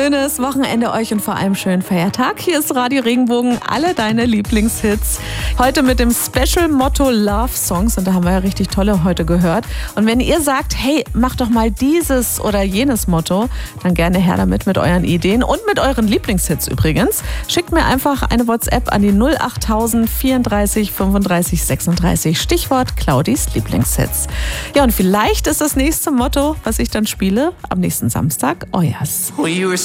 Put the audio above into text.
schönes Wochenende euch und vor allem schönen Feiertag. Hier ist Radio Regenbogen, alle deine Lieblingshits. Heute mit dem Special-Motto Love Songs und da haben wir ja richtig tolle heute gehört. Und wenn ihr sagt, hey, mach doch mal dieses oder jenes Motto, dann gerne her damit mit euren Ideen und mit euren Lieblingshits übrigens. Schickt mir einfach eine WhatsApp an die 08000 34 35 36. Stichwort Claudis Lieblingshits. Ja, und vielleicht ist das nächste Motto, was ich dann spiele, am nächsten Samstag, euers.